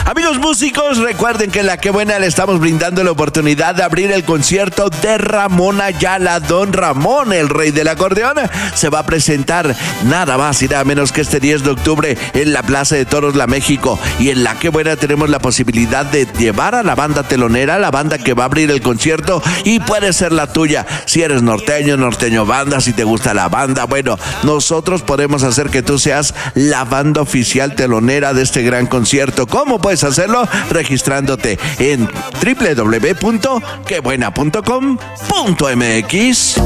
Amigos músicos, recuerden que en La Qué Buena le estamos brindando la oportunidad de abrir el concierto de Ramón Ayala. Don Ramón, el rey del acordeón, se va a presentar nada más y nada menos que este 10 de octubre en la Plaza de Toros La México. Y en La Qué Buena tenemos la posibilidad de llevar a la banda telonera, la banda que va a abrir el concierto, y puede ser la tuya. Si eres norteño banda, si te gusta la banda, bueno, nosotros podemos hacer que tú seas la banda oficial telonera de este gran concierto. ¿Cómo puedes hacerlo? Registrándote en www.quebuena.com.mx.